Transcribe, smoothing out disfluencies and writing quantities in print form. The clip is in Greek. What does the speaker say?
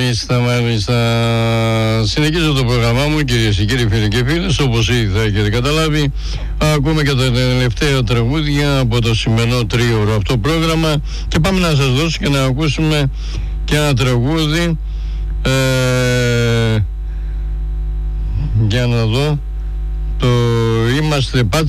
Μάλιστα. Συνεχίζω το πρόγραμμά μου, κυρίες και κύριοι, φίλοι και φίλες. Όπως ήδη θα έχετε καταλάβει, ακούμε και τα τελευταία τραγούδια από το σημερινό τρίωρο αυτό πρόγραμμα και πάμε να σας δώσω και να ακούσουμε και ένα τραγούδι για να δω. Το είμαστε